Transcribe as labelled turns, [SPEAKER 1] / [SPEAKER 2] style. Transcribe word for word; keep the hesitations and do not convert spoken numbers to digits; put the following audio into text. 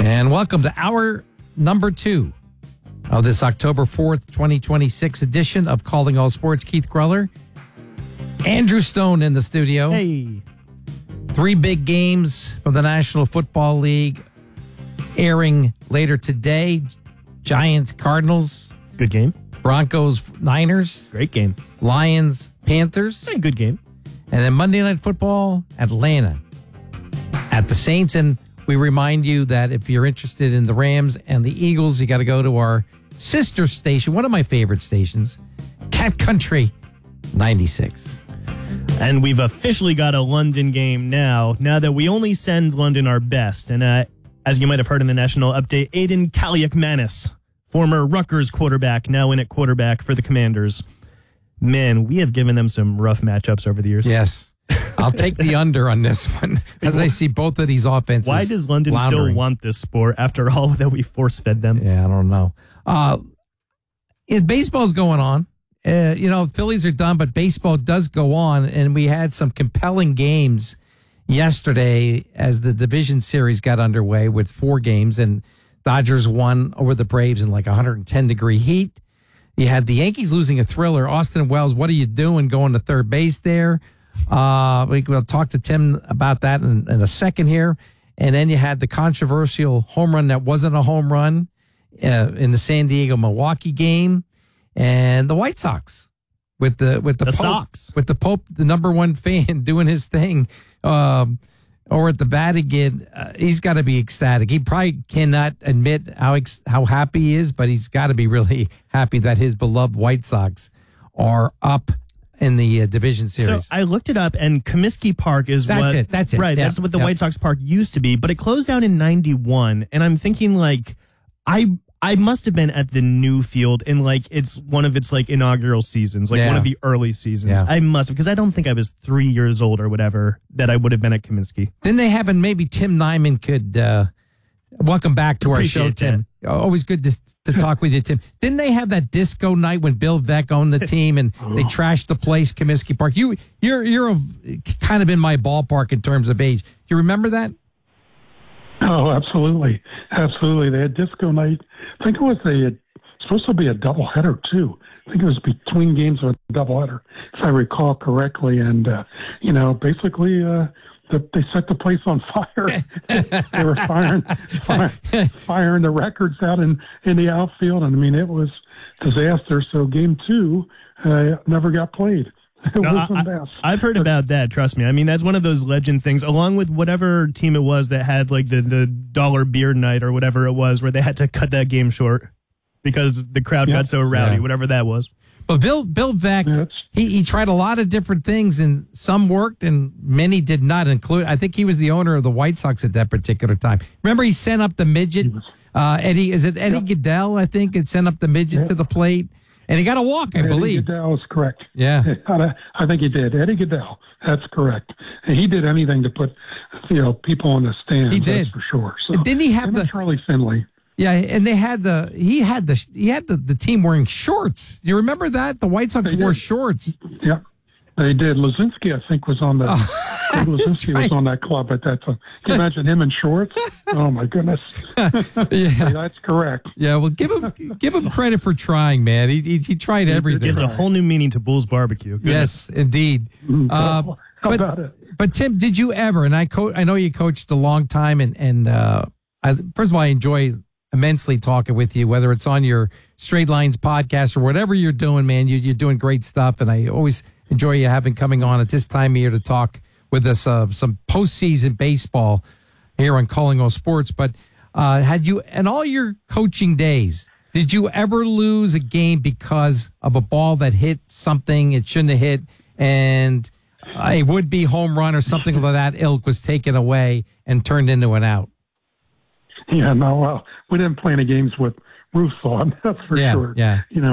[SPEAKER 1] And welcome to hour number two of this October fourth, twenty twenty-six edition of Calling All Sports. Keith Gruller, Andrew Stone in the studio.
[SPEAKER 2] Hey.
[SPEAKER 1] Three big games from the National Football League airing later today. Giants, Cardinals.
[SPEAKER 2] Good game.
[SPEAKER 1] Broncos, Niners.
[SPEAKER 2] Great game.
[SPEAKER 1] Lions, Panthers.
[SPEAKER 2] Hey, good game.
[SPEAKER 1] And then Monday Night Football, Atlanta at the Saints. And we remind you that if you're interested in the Rams and the Eagles, you got to go to our sister station, one of my favorite stations, Cat Country ninety-six.
[SPEAKER 2] And we've officially got a London game now, now that we only send London our best. And uh, as you might have heard in the national update, Aiden Kaliakmanis, former Rutgers quarterback, now in at quarterback for the Commanders. Man, we have given them some rough matchups over the years.
[SPEAKER 1] Yes. I'll take the under on this one, as I see both of these offenses.
[SPEAKER 2] Why does London
[SPEAKER 1] floundering.
[SPEAKER 2] still want this sport after all that we force-fed them?
[SPEAKER 1] Yeah, I don't know. Uh, it, baseball's going on. Uh, you know, Phillies are done, but baseball does go on, and we had some compelling games yesterday as the division series got underway with four games, and Dodgers won over the Braves in like one hundred ten degree heat. You had the Yankees losing a thriller. Austin Wells, what are you doing going to third base there? Uh, we, we'll talk to Tim about that in, in a second here. And then you had the controversial home run that wasn't a home run uh, in the San Diego-Milwaukee game. And the White Sox with the with the,
[SPEAKER 2] the
[SPEAKER 1] Pope,
[SPEAKER 2] Sox
[SPEAKER 1] with the Pope, the number one fan, doing his thing um, over at the Vatican. Uh, he's got to be ecstatic. He probably cannot admit how ex- how happy he is, but he's got to be really happy that his beloved White Sox are up in the uh, division series.
[SPEAKER 2] So I looked it up, and Comiskey Park is
[SPEAKER 1] that's
[SPEAKER 2] what
[SPEAKER 1] it. That's it.
[SPEAKER 2] Right,
[SPEAKER 1] yeah.
[SPEAKER 2] that's what the
[SPEAKER 1] yeah.
[SPEAKER 2] White Sox Park used to be, but it closed down in ninety-one. And I'm thinking, like, I I must have been at the new field in like it's one of its like inaugural seasons, like
[SPEAKER 1] Yeah.
[SPEAKER 2] one of the early seasons.
[SPEAKER 1] Yeah.
[SPEAKER 2] I must have, because I don't think I was three years old or whatever that I would have been at Comiskey.
[SPEAKER 1] Then they have, and maybe Tim Nyman could uh, welcome back to our show,
[SPEAKER 2] Appreciate
[SPEAKER 1] Tim. Always good to, to talk with you, Tim. Didn't they have that disco night when Bill Veeck owned the team and they trashed the place, Comiskey Park? You, you're you're a, kind of in my ballpark in terms of age. You remember that?
[SPEAKER 3] Oh, absolutely. Absolutely. They had disco night. I think it was a, supposed to be a doubleheader, too. I think it was between games of a doubleheader, if I recall correctly. And, uh, you know, basically uh, the, they set the place on fire. They were firing, firing firing the records out in, in the outfield. And, I mean, it was disaster. So game two uh, never got played. It
[SPEAKER 2] No,
[SPEAKER 3] was a
[SPEAKER 2] I,
[SPEAKER 3] mess.
[SPEAKER 2] I've heard about that. Trust me. I mean, that's one of those legend things, along with whatever team it was that had like the, the dollar beer night or whatever it was, where they had to cut that game short because the crowd
[SPEAKER 3] Yeah.
[SPEAKER 2] got so rowdy,
[SPEAKER 1] Yeah.
[SPEAKER 2] whatever that was.
[SPEAKER 1] But Bill Bill Veeck,
[SPEAKER 3] Yeah,
[SPEAKER 1] he, he tried a lot of different things, and some worked and many did not include. I think he was the owner of the White Sox at that particular time. Remember, he sent up the midget, uh, Eddie, is it Eddie
[SPEAKER 3] Yep.
[SPEAKER 1] Goodell, I think, had sent up the midget
[SPEAKER 3] Yep.
[SPEAKER 1] to the plate. And he got a walk, I
[SPEAKER 3] Eddie
[SPEAKER 1] believe.
[SPEAKER 3] Goodell is correct.
[SPEAKER 1] Yeah.
[SPEAKER 3] I think he did. Eddie Goodell. That's correct. And he did anything to put, you know, people in the stands.
[SPEAKER 1] He did.
[SPEAKER 3] That's for sure. So,
[SPEAKER 1] And didn't he have
[SPEAKER 3] and
[SPEAKER 1] the-
[SPEAKER 3] Charlie Finley?
[SPEAKER 1] Yeah, and they had the he had the he had the, the team wearing shorts. You remember that? The White Sox
[SPEAKER 3] They
[SPEAKER 1] wore
[SPEAKER 3] did.
[SPEAKER 1] shorts.
[SPEAKER 3] Yeah, they did. Lazinski, I think, was on the.
[SPEAKER 1] Oh,
[SPEAKER 3] I think
[SPEAKER 1] that's
[SPEAKER 3] Lazinski
[SPEAKER 1] right.
[SPEAKER 3] was on that club at that time. Can you imagine him in shorts? Oh my goodness.
[SPEAKER 1] Yeah.
[SPEAKER 3] That's correct.
[SPEAKER 1] Yeah, well, give him give him credit for trying, man. He he, he tried everything.
[SPEAKER 2] Gives a whole new meaning to Bull's Barbecue. Goodness.
[SPEAKER 1] Yes, indeed. Uh,
[SPEAKER 3] How
[SPEAKER 1] but,
[SPEAKER 3] about it?
[SPEAKER 1] but Tim, did you ever? And I co- I know you coached a long time, and and uh, I, first of all, I enjoy immensely talking with you, whether it's on your Straight Lines podcast or whatever you're doing, man. You, you're doing great stuff, and I always enjoy you having coming on at this time of year to talk with us uh, some postseason baseball here on Calling All Sports. But uh, had you, in all your coaching days, did you ever lose a game because of a ball that hit something it shouldn't have hit, and a would-be home run or something of that ilk was taken away and turned into an out?
[SPEAKER 3] Yeah, no, well, we didn't play any games with roofs on. That's for
[SPEAKER 1] Yeah,
[SPEAKER 3] sure.
[SPEAKER 1] yeah.
[SPEAKER 3] You know.